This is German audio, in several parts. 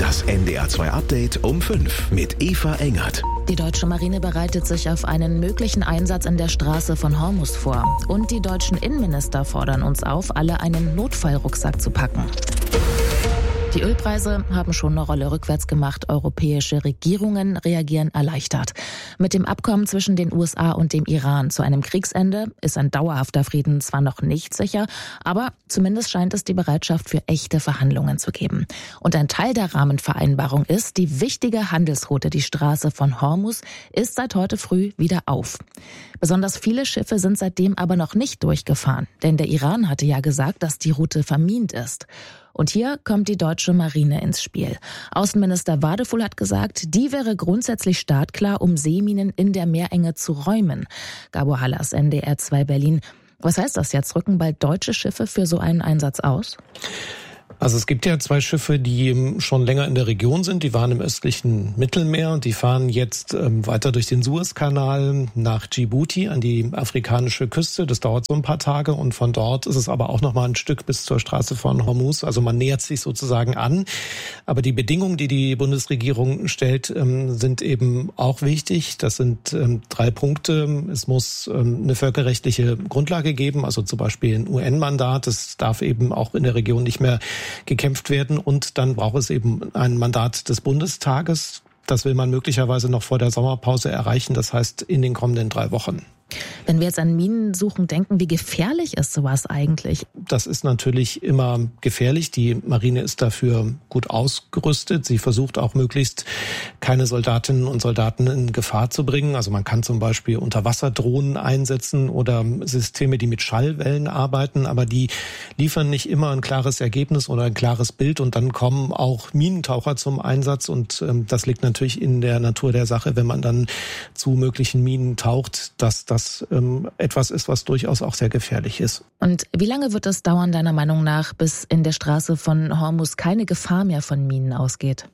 Das NDR2 Update um 5 mit Eva Engert. Die deutsche Marine bereitet sich auf einen möglichen Einsatz in der Straße von Hormuz vor. Und die deutschen Innenminister fordern uns auf, alle einen Notfallrucksack zu packen. Die Ölpreise haben schon eine Rolle rückwärts gemacht. Europäische Regierungen reagieren erleichtert. Mit dem Abkommen zwischen den USA und dem Iran zu einem Kriegsende ist ein dauerhafter Frieden zwar noch nicht sicher, aber zumindest scheint es die Bereitschaft für echte Verhandlungen zu geben. Und ein Teil der Rahmenvereinbarung ist, die wichtige Handelsroute, die Straße von Hormuz, ist seit heute früh wieder auf. Besonders viele Schiffe sind seitdem aber noch nicht durchgefahren, denn der Iran hatte ja gesagt, dass die Route vermint ist. Und hier kommt die deutsche Marine ins Spiel. Außenminister Wadefuhl hat gesagt, die wäre grundsätzlich startklar, um Seeminen in der Meerenge zu räumen. Gabor Hallas, NDR2 Berlin. Was heißt das jetzt? Rücken bald deutsche Schiffe für so einen Einsatz aus? Also es gibt ja 2 Schiffe, die schon länger in der Region sind. Die waren im östlichen Mittelmeer und die fahren jetzt weiter durch den Suezkanal nach Djibouti an die afrikanische Küste. Das dauert so ein paar Tage und von dort ist es aber auch noch mal ein Stück bis zur Straße von Hormuz. Also man nähert sich sozusagen an. Aber die Bedingungen, die die Bundesregierung stellt, sind eben auch wichtig. Das sind 3 Punkte. Es muss eine völkerrechtliche Grundlage geben, also zum Beispiel ein UN-Mandat. Es darf eben auch in der Region nicht mehr gekämpft werden und dann braucht es eben ein Mandat des Bundestages. Das will man möglicherweise noch vor der Sommerpause erreichen, das heißt in den kommenden 3 Wochen. Wenn wir jetzt an Minensuchen denken, wie gefährlich ist sowas eigentlich? Das ist natürlich immer gefährlich. Die Marine ist dafür gut ausgerüstet. Sie versucht auch möglichst keine Soldatinnen und Soldaten in Gefahr zu bringen. Also man kann zum Beispiel Unterwasserdrohnen einsetzen oder Systeme, die mit Schallwellen arbeiten, aber die liefern nicht immer ein klares Ergebnis oder ein klares Bild und dann kommen auch Minentaucher zum Einsatz und das liegt natürlich in der Natur der Sache, wenn man dann zu möglichen Minen taucht, dass das etwas ist, was durchaus auch sehr gefährlich ist. Und wie lange wird es dauern, deiner Meinung nach, bis in der Straße von Hormuz keine Gefahr mehr von Minen ausgeht?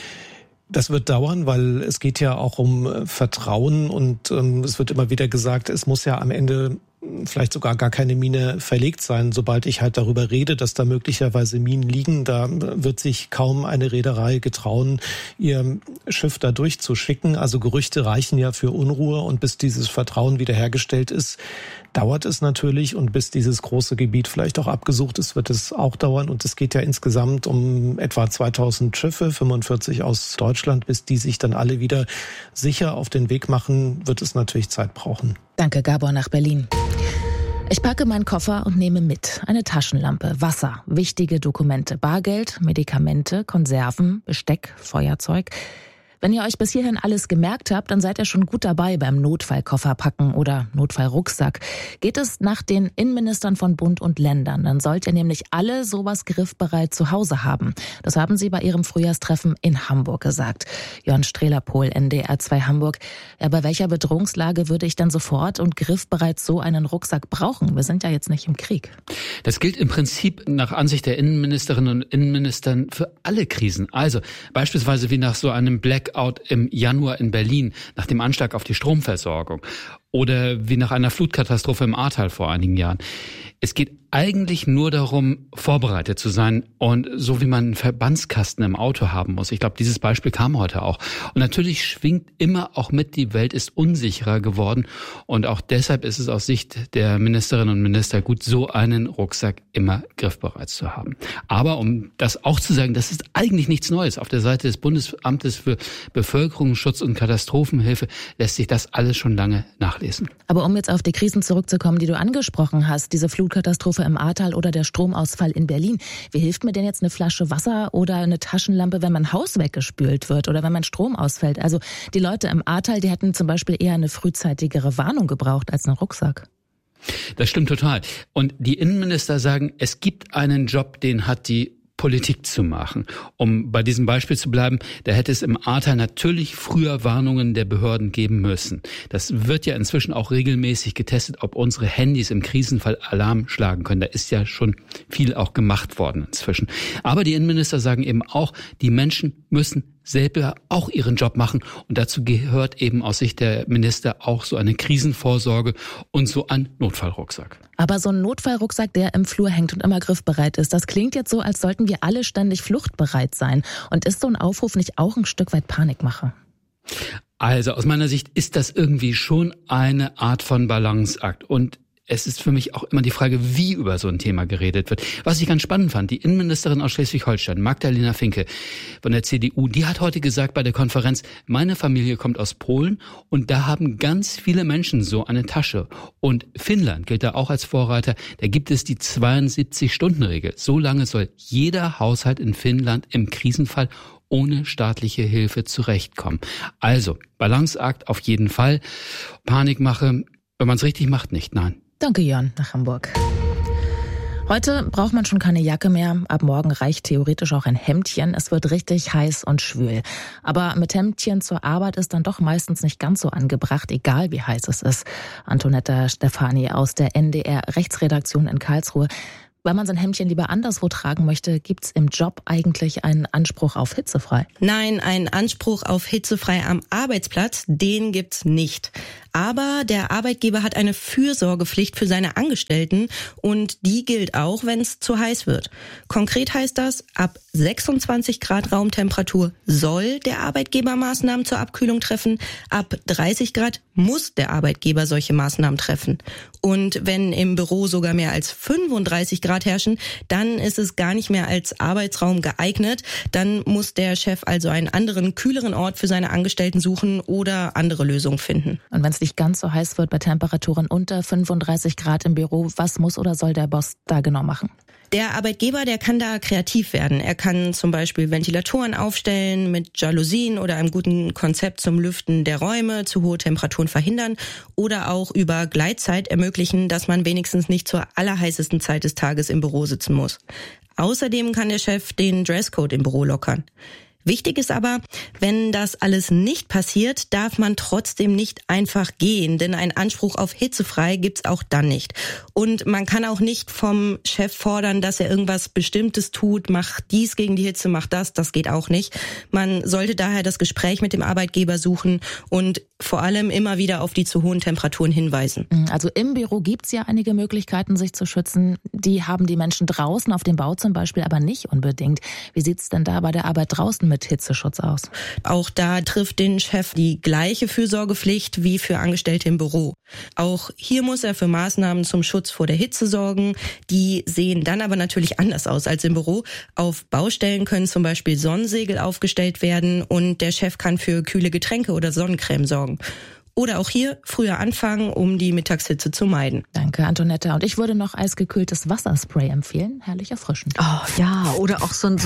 Das wird dauern, weil es geht ja auch um Vertrauen und es wird immer wieder gesagt, es muss ja am Ende vielleicht sogar gar keine Mine verlegt sein. Sobald ich halt darüber rede, dass da möglicherweise Minen liegen, da wird sich kaum eine Reederei getrauen, ihr Schiff da durchzuschicken. Also Gerüchte reichen ja für Unruhe und bis dieses Vertrauen wiederhergestellt ist, dauert es natürlich und bis dieses große Gebiet vielleicht auch abgesucht ist, wird es auch dauern und es geht ja insgesamt um etwa 2000 Schiffe, 45 aus Deutschland, bis die sich dann alle wieder sicher auf den Weg machen, wird es natürlich Zeit brauchen. Danke, Gabor, nach Berlin. Ich packe meinen Koffer und nehme mit eine Taschenlampe, Wasser, wichtige Dokumente, Bargeld, Medikamente, Konserven, Besteck, Feuerzeug. Wenn ihr euch bis hierhin alles gemerkt habt, dann seid ihr schon gut dabei beim Notfallkoffer packen oder Notfallrucksack. Geht es nach den Innenministern von Bund und Ländern, dann sollt ihr nämlich alle sowas griffbereit zu Hause haben. Das haben sie bei ihrem Frühjahrstreffen in Hamburg gesagt. Jörn Strehler-Pohl, NDR2 Hamburg. Ja, bei welcher Bedrohungslage würde ich dann sofort und griffbereit so einen Rucksack brauchen? Wir sind ja jetzt nicht im Krieg. Das gilt im Prinzip nach Ansicht der Innenministerinnen und Innenministern für alle Krisen. Also beispielsweise wie nach so einem Blackout im Januar in Berlin, nach dem Anschlag auf die Stromversorgung oder wie nach einer Flutkatastrophe im Ahrtal vor einigen Jahren. Es geht eigentlich nur darum, vorbereitet zu sein und so wie man einen Verbandskasten im Auto haben muss. Ich glaube, dieses Beispiel kam heute auch. Und natürlich schwingt immer auch mit, die Welt ist unsicherer geworden und auch deshalb ist es aus Sicht der Ministerinnen und Minister gut, so einen Rucksack immer griffbereit zu haben. Aber um das auch zu sagen, das ist eigentlich nichts Neues. Auf der Seite des Bundesamtes für Bevölkerungsschutz und Katastrophenhilfe lässt sich das alles schon lange nachlesen. Aber um jetzt auf die Krisen zurückzukommen, die du angesprochen hast, diese Flutkatastrophe im Ahrtal oder der Stromausfall in Berlin. Wie hilft mir denn jetzt eine Flasche Wasser oder eine Taschenlampe, wenn mein Haus weggespült wird oder wenn mein Strom ausfällt? Also die Leute im Ahrtal, die hätten zum Beispiel eher eine frühzeitigere Warnung gebraucht als einen Rucksack. Das stimmt total. Und die Innenminister sagen, es gibt einen Job, den hat die Politik zu machen. Um bei diesem Beispiel zu bleiben, da hätte es im Ahrtal natürlich früher Warnungen der Behörden geben müssen. Das wird ja inzwischen auch regelmäßig getestet, ob unsere Handys im Krisenfall Alarm schlagen können. Da ist ja schon viel auch gemacht worden inzwischen. Aber die Innenminister sagen eben auch, die Menschen müssen selber auch ihren Job machen. Und dazu gehört eben aus Sicht der Minister auch so eine Krisenvorsorge und so ein Notfallrucksack. Aber so ein Notfallrucksack, der im Flur hängt und immer griffbereit ist, das klingt jetzt so, als sollten wir alle ständig fluchtbereit sein. Und ist so ein Aufruf nicht auch ein Stück weit Panikmache? Also aus meiner Sicht ist das irgendwie schon eine Art von Balanceakt. Und es ist für mich auch immer die Frage, wie über so ein Thema geredet wird. Was ich ganz spannend fand, die Innenministerin aus Schleswig-Holstein, Magdalena Finke von der CDU, die hat heute gesagt bei der Konferenz, meine Familie kommt aus Polen und da haben ganz viele Menschen so eine Tasche. Und Finnland gilt da auch als Vorreiter. Da gibt es die 72-Stunden-Regel. So lange soll jeder Haushalt in Finnland im Krisenfall ohne staatliche Hilfe zurechtkommen. Also, Balanceakt auf jeden Fall. Panikmache, wenn man es richtig macht, nicht, nein. Danke, Jörn, nach Hamburg. Heute braucht man schon keine Jacke mehr. Ab morgen reicht theoretisch auch ein Hemdchen. Es wird richtig heiß und schwül. Aber mit Hemdchen zur Arbeit ist dann doch meistens nicht ganz so angebracht, egal wie heiß es ist. Antonetta Stefani aus der NDR-Rechtsredaktion in Karlsruhe. Wenn man sein Hemdchen lieber anderswo tragen möchte, gibt's im Job eigentlich einen Anspruch auf hitzefrei? Nein, einen Anspruch auf hitzefrei am Arbeitsplatz, den gibt's nicht. Aber der Arbeitgeber hat eine Fürsorgepflicht für seine Angestellten und die gilt auch, wenn es zu heiß wird. Konkret heißt das, ab 26 Grad Raumtemperatur soll der Arbeitgeber Maßnahmen zur Abkühlung treffen, ab 30 Grad muss der Arbeitgeber solche Maßnahmen treffen. Und wenn im Büro sogar mehr als 35 Grad herrschen, dann ist es gar nicht mehr als Arbeitsraum geeignet. Dann muss der Chef also einen anderen, kühleren Ort für seine Angestellten suchen oder andere Lösungen finden. Und wenn es nicht ganz so heiß wird bei Temperaturen unter 35 Grad im Büro, was muss oder soll der Boss da genau machen? Der Arbeitgeber, der kann da kreativ werden. Er kann zum Beispiel Ventilatoren aufstellen mit Jalousien oder einem guten Konzept zum Lüften der Räume, zu hohe Temperaturen verhindern oder auch über Gleitzeit ermöglichen, dass man wenigstens nicht zur allerheißesten Zeit des Tages im Büro sitzen muss. Außerdem kann der Chef den Dresscode im Büro lockern. Wichtig ist aber, wenn das alles nicht passiert, darf man trotzdem nicht einfach gehen, denn einen Anspruch auf hitzefrei gibt's auch dann nicht. Und man kann auch nicht vom Chef fordern, dass er irgendwas Bestimmtes tut, mach dies gegen die Hitze, mach das geht auch nicht. Man sollte daher das Gespräch mit dem Arbeitgeber suchen und vor allem immer wieder auf die zu hohen Temperaturen hinweisen. Also im Büro gibt's ja einige Möglichkeiten, sich zu schützen. Die haben die Menschen draußen auf dem Bau zum Beispiel aber nicht unbedingt. Wie sieht's denn da bei der Arbeit draußen mit Hitzeschutz aus? Auch da trifft den Chef die gleiche Fürsorgepflicht wie für Angestellte im Büro. Auch hier muss er für Maßnahmen zum Schutz vor der Hitze sorgen. Die sehen dann aber natürlich anders aus als im Büro. Auf Baustellen können zum Beispiel Sonnensegel aufgestellt werden und der Chef kann für kühle Getränke oder Sonnencreme sorgen. Oder auch hier früher anfangen, um die Mittagshitze zu meiden. Danke, Antonetta. Und ich würde noch eisgekühltes Wasserspray empfehlen. Herrlich erfrischend. Oh ja, oder auch so einen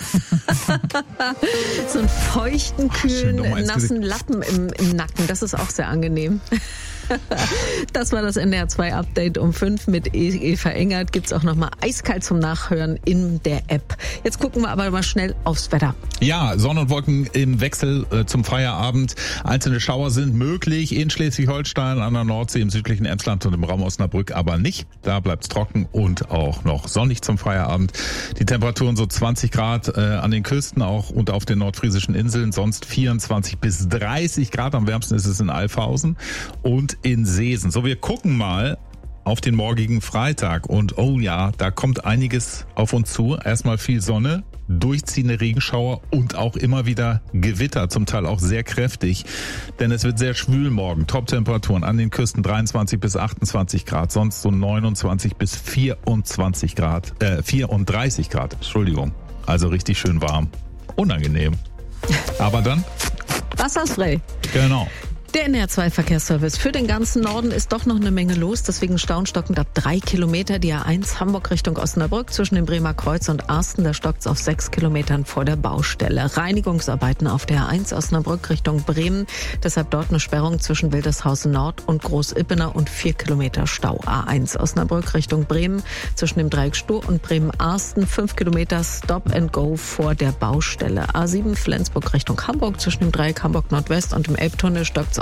feuchten, kühlen, nassen Lappen im Nacken. Das ist auch sehr angenehm. Das war das NDR2-Update um 5 mit Eva Engert. Gibt's auch nochmal eiskalt zum Nachhören in der App. Jetzt gucken wir aber mal schnell aufs Wetter. Ja, Sonne und Wolken im Wechsel zum Feierabend. Einzelne Schauer sind möglich in Schleswig-Holstein, an der Nordsee, im südlichen Emsland und im Raum Osnabrück, aber nicht. Da bleibt's trocken und auch noch sonnig zum Feierabend. Die Temperaturen so 20 Grad an den Küsten auch und auf den nordfriesischen Inseln, sonst 24 bis 30 Grad. Am wärmsten ist es in Alfhausen und in Seesen. So, wir gucken mal auf den morgigen Freitag und oh ja, da kommt einiges auf uns zu. Erstmal viel Sonne, durchziehende Regenschauer und auch immer wieder Gewitter, zum Teil auch sehr kräftig, denn es wird sehr schwül morgen. Top-Temperaturen an den Küsten 23 bis 28 Grad, sonst so 29 bis 34 Grad, 34 Grad, Entschuldigung. Also richtig schön warm. Unangenehm. Aber dann Wasserspray. Genau. Der NDR2-Verkehrsservice. Für den ganzen Norden ist doch noch eine Menge los, deswegen staunstockend ab 3 Kilometer. Die A1 Hamburg Richtung Osnabrück zwischen dem Bremer Kreuz und Arsten, da stockt's auf 6 Kilometern vor der Baustelle. Reinigungsarbeiten auf der A1 Osnabrück Richtung Bremen, deshalb dort eine Sperrung zwischen Wildershausen Nord und Groß-Ippener und 4 Kilometer Stau. A1 Osnabrück Richtung Bremen zwischen dem Dreieck Stur und Bremen-Arsten, 5 Kilometer Stop and Go vor der Baustelle. A7 Flensburg Richtung Hamburg zwischen dem Dreieck Hamburg Nordwest und dem Elbtunnel stockt's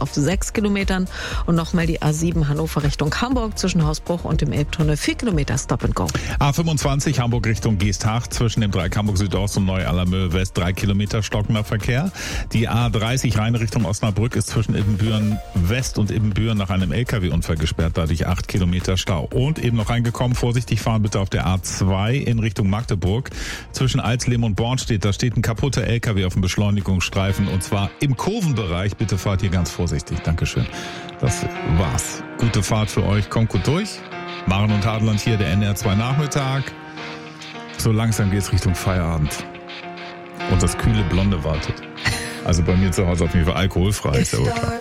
auf 6 Kilometern. Und nochmal die A7 Hannover Richtung Hamburg zwischen Hausbruch und dem Elbtunnel 4 Kilometer Stop and Go. A25 Hamburg Richtung Geesthacht zwischen dem Dreieck Hamburg Südost und Neu-Allermöhe West 3 Kilometer stockender Verkehr. Die A30 Rhein Richtung Osnabrück ist zwischen Ibbenbüren West und Ibbenbüren nach einem LKW-Unfall gesperrt, dadurch 8 Kilometer Stau. Und eben noch reingekommen, vorsichtig fahren bitte auf der A2 in Richtung Magdeburg. Zwischen Alsleben und Bornstedt, da steht ein kaputter LKW auf dem Beschleunigungsstreifen und zwar im Kurvenbereich. Bitte fahrt hier ganz vorsichtig. Dankeschön. Das war's. Gute Fahrt für euch. Kommt gut durch. Maren und Hadeland hier, der NR2 Nachmittag. So langsam geht's Richtung Feierabend. Und das kühle Blonde wartet. Also bei mir zu Hause auf jeden Fall alkoholfrei, ist ja wohl klar.